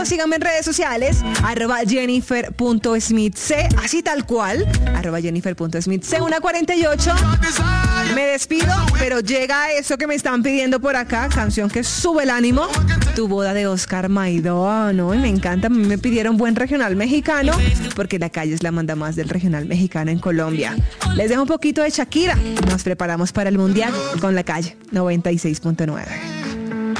síganme en redes sociales, @jennifer.smithc, así tal cual, @jennifer.smithc, 1:48. Me despido, pero llega eso que me están pidiendo por acá, canción que sube el ánimo, Tu boda de Oscar Maidano, y me encanta. A mí me pidieron buen regional mexicano, porque La Calle es la manda más del regional mexicano en Colombia. Les dejo un poquito de Shakira. Nos preparamos para el Mundial con La Calle 96.9.